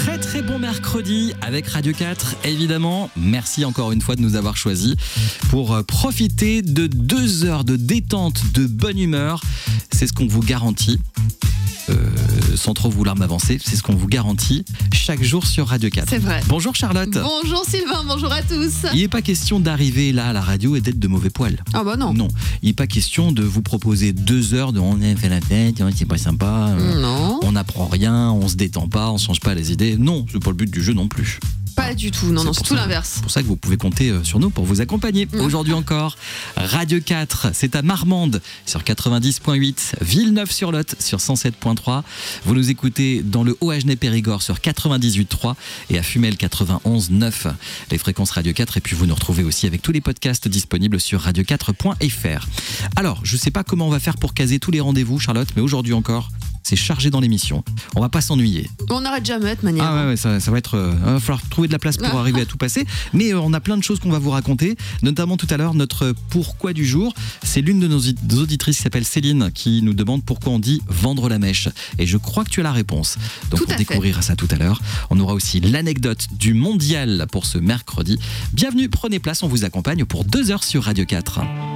Très très bon mercredi avec Radio 4, évidemment. Merci encore une fois de nous avoir choisis pour profiter de 2 heures de détente, de bonne humeur. C'est ce qu'on vous garantit. Sans trop vouloir m'avancer, c'est ce qu'on vous garantit chaque jour sur Radio 4. C'est vrai. Bonjour Charlotte. Bonjour Sylvain, bonjour à tous. Il n'est pas question d'arriver là à la radio et d'être de mauvais poil. Ah bah non. Non, il n'est pas question de vous proposer 2 heures de on a fait la tête, c'est pas sympa, Non. on n'apprend rien, on se détend pas, on change pas les idées. Non, c'est pas le but du jeu non plus. Pas du tout, non, c'est tout l'inverse. C'est pour ça que vous pouvez compter sur nous pour vous accompagner. Aujourd'hui encore, Radio 4, c'est à Marmande sur 90.8, Villeneuve-sur-Lot sur 107.3. Vous nous écoutez dans le Haut-Agenais-Périgord sur 98.3 et à Fumel 91.9, les fréquences Radio 4. Et puis vous nous retrouvez aussi avec tous les podcasts disponibles sur radio4.fr. Alors, je ne sais pas comment on va faire pour caser tous les rendez-vous, Charlotte, mais aujourd'hui encore, c'est chargé dans l'émission. On va pas s'ennuyer. On n'arrête jamais de toute manière. Ah ouais, ça va être. Va falloir trouver de la place pour arriver à tout passer. Mais on a plein de choses qu'on va vous raconter. Notamment tout à l'heure, notre pourquoi du jour. C'est l'une de nos auditrices qui s'appelle Céline qui nous demande pourquoi on dit vendre la mèche. Et je crois que tu as la réponse. Donc on découvrira ça tout à l'heure. On aura aussi l'anecdote du mondial pour ce mercredi. Bienvenue, prenez place, on vous accompagne pour 2 heures sur Radio 4.